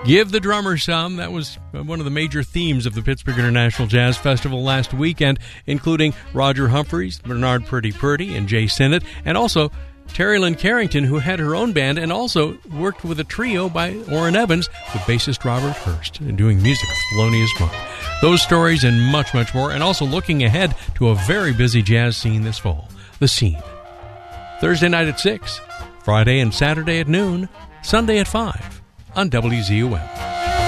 Give the Drummer Some. That was one of the major themes of the Pittsburgh International Jazz Festival last weekend, including Roger Humphreys, Bernard Purdy Purdy, and Jay Sinnott, and also Terry Lynn Carrington, who had her own band and also worked with a trio by Orrin Evans with bassist Robert Hurst and doing music with Thelonious Monk. Those stories and much, much more, and also looking ahead to a very busy jazz scene this fall. The Scene. Thursday night at 6, Friday and Saturday at noon, Sunday at 5 on WZUM.